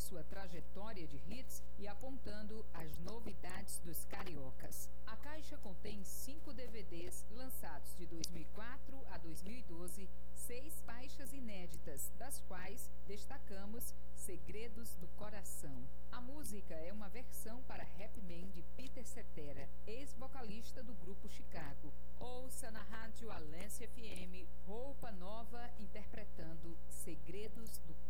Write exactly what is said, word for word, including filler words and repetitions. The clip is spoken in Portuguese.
sua trajetória de hits e apontando as novidades dos cariocas. A caixa contém cinco D V Ds lançados de dois mil e quatro a dois mil e doze, seis faixas inéditas, das quais destacamos Segredos do Coração. A música é uma versão para Happy Man de Peter Cetera, ex-vocalista do grupo Chicago. Ouça na rádio Alência F M Roupa Nova interpretando Segredos do